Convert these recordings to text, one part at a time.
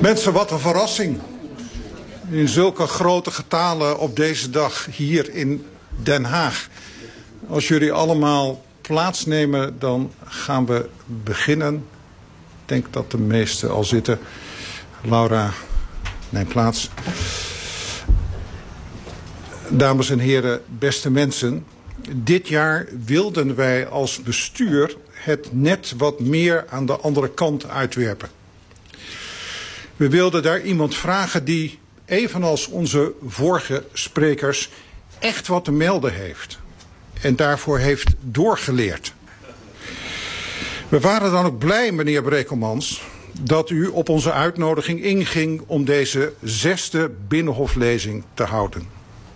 Mensen, wat een verrassing. In zulke grote getalen op deze dag hier in Den Haag. Als jullie allemaal plaatsnemen, dan gaan we beginnen. Ik denk dat de meesten al zitten. Laura, neem plaats. Dames en heren, beste mensen. Dit jaar wilden wij als bestuur het net wat meer aan de andere kant uitwerpen. We wilden daar iemand vragen die, evenals onze vorige sprekers, echt wat te melden heeft. En daarvoor heeft doorgeleerd. We waren dan ook blij, meneer Brekelmans, dat u op onze uitnodiging inging om deze 6e binnenhoflezing te houden.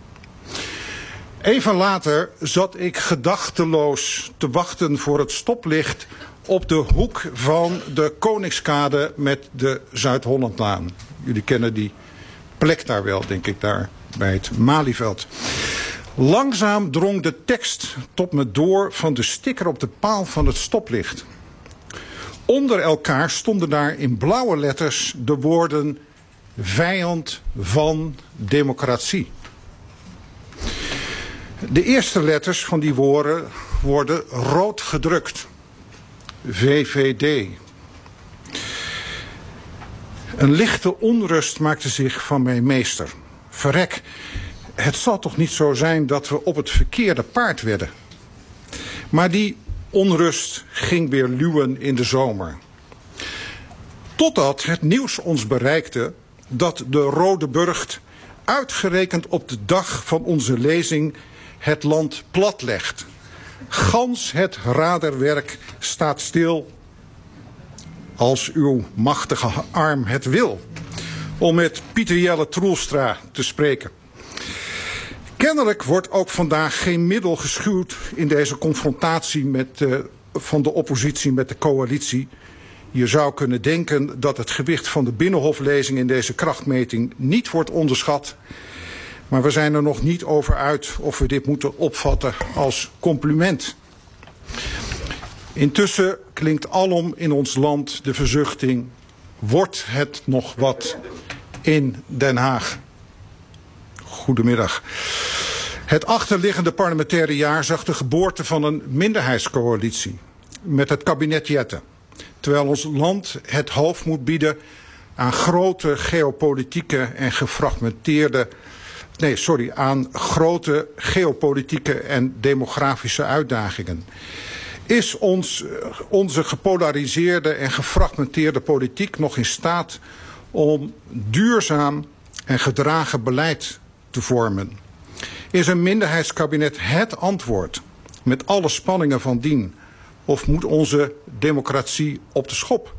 Even later zat ik gedachteloos te wachten voor het stoplicht op de hoek van de Koningskade met de Zuid-Hollandlaan. Jullie kennen die plek daar wel, denk ik, daar bij het Malieveld. Langzaam drong de tekst tot me door van de sticker op de paal van het stoplicht. Onder elkaar stonden daar in blauwe letters de woorden: vijand van democratie. De eerste letters van die woorden worden rood gedrukt. VVD. Een lichte onrust maakte zich van mij meester. Verrek, het zal toch niet zo zijn dat we op het verkeerde paard wedden. Maar die onrust ging weer luwen in de zomer. Totdat het nieuws ons bereikte dat de Rode Burcht uitgerekend op de dag van onze lezing het land platlegt. Gans het raderwerk staat stil als uw machtige arm het wil. Om met Pieter Jelle Troelstra te spreken. Kennelijk wordt ook vandaag geen middel geschuwd in deze confrontatie van de oppositie met de coalitie. Je zou kunnen denken dat het gewicht van de binnenhoflezing in deze krachtmeting niet wordt onderschat. Maar we zijn er nog niet over uit of we dit moeten opvatten als compliment. Intussen klinkt alom in ons land de verzuchting: wordt het nog wat in Den Haag? Goedemiddag. Het achterliggende parlementaire jaar zag de geboorte van een minderheidscoalitie met het kabinet Jette. Terwijl ons land het hoofd moet bieden aan grote geopolitieke en aan grote geopolitieke en demografische uitdagingen. Is onze gepolariseerde en gefragmenteerde politiek nog in staat om duurzaam en gedragen beleid te vormen? Is een minderheidskabinet het antwoord met alle spanningen van dien? Of moet onze democratie op de schop?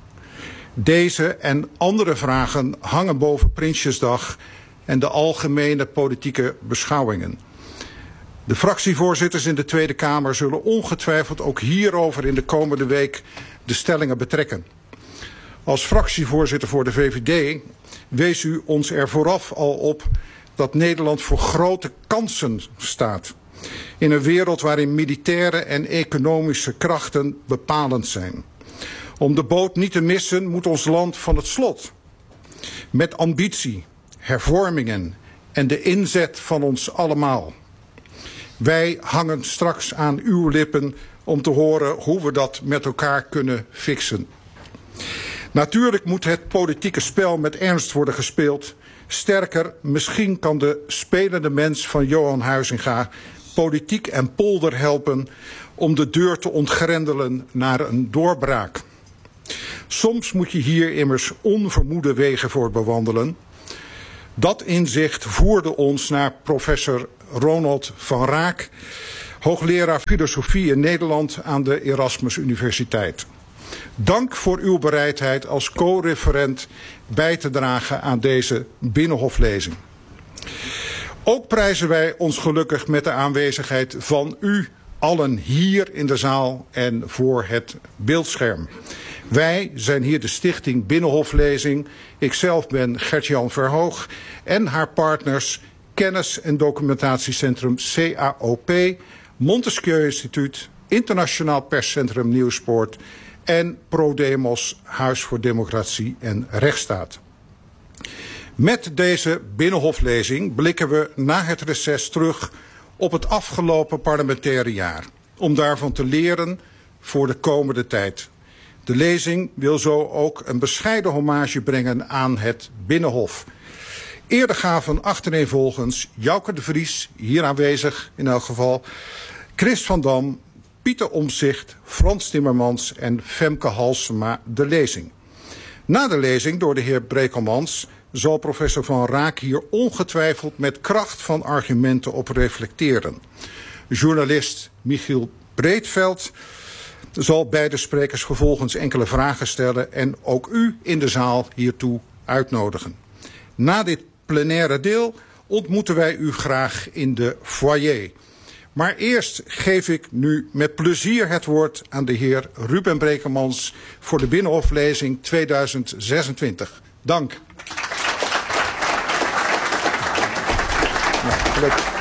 Deze en andere vragen hangen boven Prinsjesdag en de algemene politieke beschouwingen. De fractievoorzitters in de Tweede Kamer zullen ongetwijfeld ook hierover in de komende week de stellingen betrekken. Als fractievoorzitter voor de VVD wees u ons er vooraf al op dat Nederland voor grote kansen staat. In een wereld waarin militaire en economische krachten bepalend zijn. Om de boot niet te missen moet ons land van het slot. Met ambitie, hervormingen en de inzet van ons allemaal. Wij hangen straks aan uw lippen om te horen hoe we dat met elkaar kunnen fixen. Natuurlijk moet het politieke spel met ernst worden gespeeld. Sterker, misschien kan de spelende mens van Johan Huizinga politiek en polder helpen om de deur te ontgrendelen naar een doorbraak. Soms moet je hier immers onvermoede wegen voor bewandelen. Dat inzicht voerde ons naar professor Ronald van Raak, hoogleraar filosofie in Nederland aan de Erasmus Universiteit. Dank voor uw bereidheid als co-referent bij te dragen aan deze binnenhoflezing. Ook prijzen wij ons gelukkig met de aanwezigheid van u allen hier in de zaal en voor het beeldscherm. Wij zijn hier de stichting Binnenhoflezing. Ikzelf ben Gert-Jan Verhoog en haar partners Kennis- en Documentatiecentrum CAOP, Montesquieu Instituut, Internationaal Perscentrum Nieuwspoort en ProDemos, Huis voor Democratie en Rechtsstaat. Met deze Binnenhoflezing blikken we na het reces terug op het afgelopen parlementaire jaar. Om daarvan te leren voor de komende tijd. De lezing wil zo ook een bescheiden hommage brengen aan het Binnenhof. Eerder gaven achtereenvolgens Jouke de Vries, hier aanwezig in elk geval, Chris van Dam, Pieter Omtzigt, Frans Timmermans en Femke Halsema de lezing. Na de lezing door de heer Brekelmans zal professor Van Raak hier ongetwijfeld met kracht van argumenten op reflecteren. Journalist Michiel Breedveld zal beide sprekers vervolgens enkele vragen stellen en ook u in de zaal hiertoe uitnodigen. Na dit plenaire deel ontmoeten wij u graag in de foyer. Maar eerst geef ik nu met plezier het woord aan de heer Ruben Brekelmans voor de Binnenhoflezing 2026. Dank. Ja,